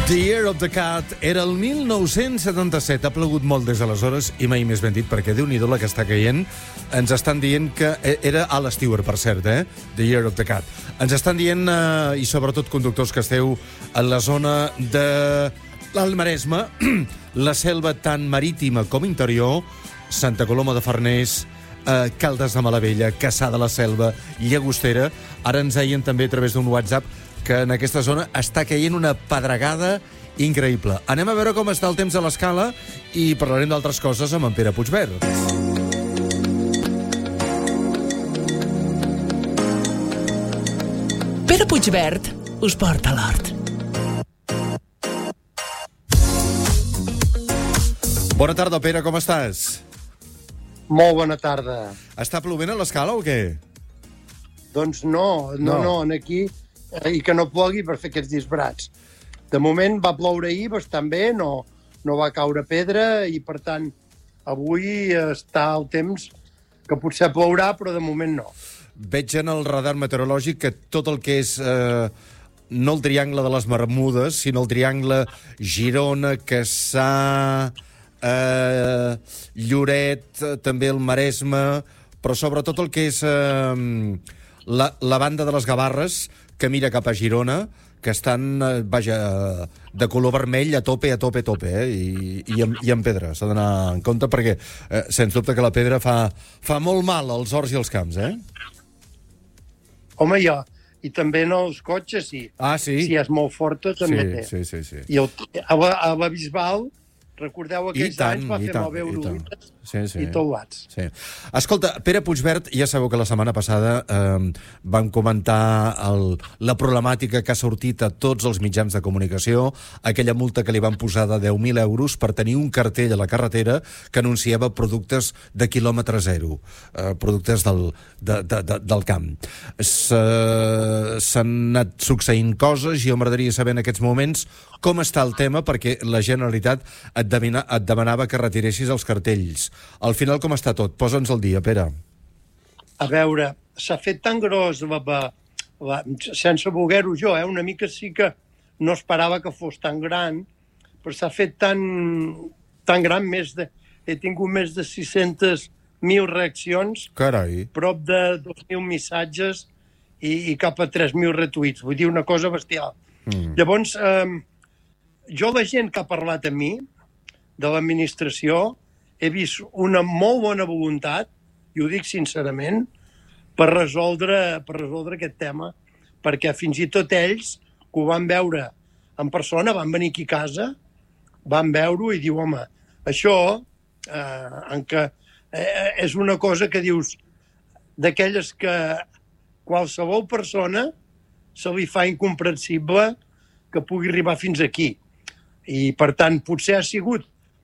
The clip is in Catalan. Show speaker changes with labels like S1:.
S1: The Year of the Cat era el 1977. Ha plogut molt des d'aleshores i mai més ben dit, perquè Déu-n'hi-do la que està caient. Ens estan dient que... Era Al Stewart, per cert, The Year of the Cat. Ens estan dient, i sobretot conductors que esteu a la zona de l'Alt Maresme, la selva tant marítima com interior, Santa Coloma de Farners, Caldes de Malavella, Cassà de la Selva, Llagostera. Ara ens deien també a través d'un WhatsApp que en aquesta zona està caient una pedregada increïble. Anem a veure com està el temps a l'Escala i parlarem d'altres coses amb en Pere Puigvert.
S2: Pere Puigvert us porta a l'hort.
S1: Bona tarda, Pere, com estàs?
S3: Molt bona tarda.
S1: Està plovent a l'Escala o què?
S3: Doncs no, aquí, i que no plogui per fer aquests disbrats. De moment va ploure ahir bastant bé, no va caure pedra i, per tant, avui està el temps que potser plourà, però de moment no.
S1: Veig en el radar meteorològic que tot el que és... no el triangle de les Bermudes, sinó el triangle Girona, Cassà, Lloret, també el Maresme, però sobretot el que és la banda de les Gavarres, que mira cap a Girona, que estan, de color vermell a tope, i amb pedra. S'ha d'anar en compte perquè, sens dubte, que la pedra fa molt mal als horts i als camps,
S3: Home, i també en els cotxes, sí.
S1: Ah, sí?
S3: Si és molt forta, també té.
S1: Sí.
S3: I a la Bisbal, recordeu aquells anys, va fer malbé Eurovites i teulats.
S1: Sí. Escolta, Pere Puigvert, ja sabeu que la setmana passada vam comentar la problemàtica que ha sortit a tots els mitjans de comunicació, aquella multa que li van posar de 10.000 euros per tenir un cartell a la carretera que anunciava productes de quilòmetre zero, productes del camp. S'han anat succeint coses i jo m'agradaria saber en aquests moments com està el tema, perquè la Generalitat et demanava que retiressis els cartells. Al final, com està tot? Posa'ns al dia, Pere.
S3: A veure, s'ha fet tan gros, sense voler-ho jo, una mica sí que no esperava que fos tan gran, però s'ha fet tan gran, he tingut més de 600.000 reaccions,
S1: Carai.
S3: Prop de 2.000 missatges i cap a 3.000 retuits. Vull dir, una cosa bestial. Llavors, jo, la gent que ha parlat amb mi, de l'administració, he vist una molt bona voluntat, i ho dic sincerament, per resoldre aquest tema, perquè fins i tot ells, que ho van veure en persona, van venir aquí a casa, van veure-ho i diu, home, això és una cosa que dius, d'aquelles que qualsevol persona se li fa incomprensible que pugui arribar fins aquí. I, per tant, potser ha sigut